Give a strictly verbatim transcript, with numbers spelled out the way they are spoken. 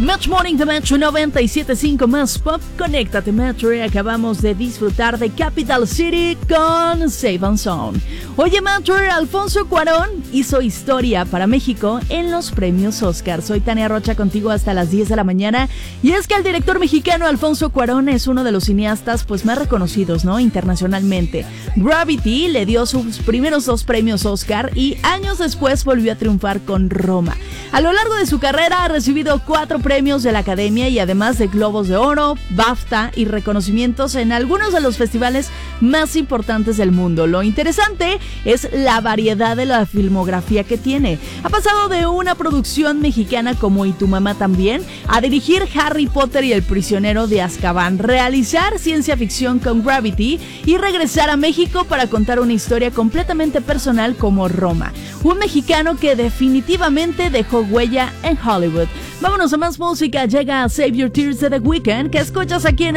Match Morning de Metro noventa y siete punto cinco más pop. Conéctate Metro, y acabamos de disfrutar de Capital City con Save and Sound. Oye Metro, Alfonso Cuarón hizo historia para México en los premios Oscar. Soy Tania Rocha contigo hasta las diez de la mañana. Y es que el director mexicano Alfonso Cuarón es uno de los cineastas pues más reconocidos, ¿no? Internacionalmente. Gravity le dio sus primeros dos premios Oscar y años después volvió a triunfar con Roma. A lo largo de su carrera ha recibido cuatro premios de la Academia y además de Globos de Oro, BAFTA y reconocimientos en algunos de los festivales más importantes del mundo. Lo interesante es la variedad de la filmografía que tiene. Ha pasado de una producción mexicana como Y tu mamá también, a dirigir Harry Potter y el prisionero de Azkaban, realizar ciencia ficción con Gravity y regresar a México para contar una historia completamente personal como Roma. Un mexicano que definitivamente dejó huella en Hollywood. Vámonos a más música. Llega Save Your Tears de The Weeknd, que escuchas aquí en